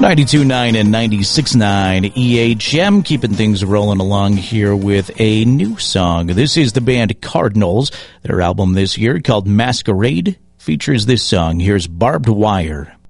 92.9 and 96.9 EHM, keeping things rolling along here with a new song. This is the band Cardinals. Their album this year, called Masquerade, features this song. Here's Barbed Wire.